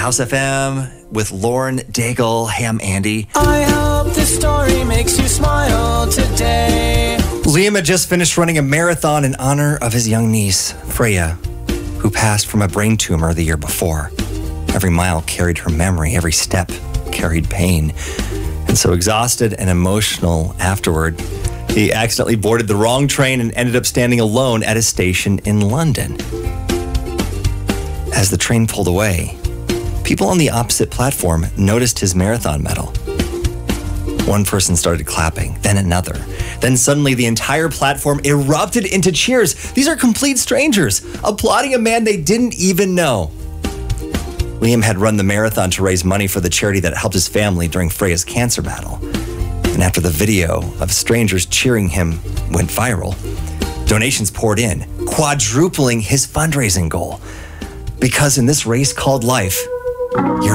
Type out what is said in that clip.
House FM with Lauren Daigle. Hey, I'm Andy. I hope this story makes you smile today. Liam had just finished running a marathon in honor of his young niece, Freya, who passed from a brain tumor the year before. Every mile carried her memory, every step carried pain. And so exhausted and emotional afterward, he accidentally boarded the wrong train and ended up standing alone at a station in London. As the train pulled away, people on the opposite platform noticed his marathon medal. One person started clapping, then another. Then suddenly the entire platform erupted into cheers. These are complete strangers, applauding a man they didn't even know. Liam had run the marathon to raise money for the charity that helped his family during Freya's cancer battle. And after the video of strangers cheering him went viral, donations poured in, quadrupling his fundraising goal. Because in this race called life, you're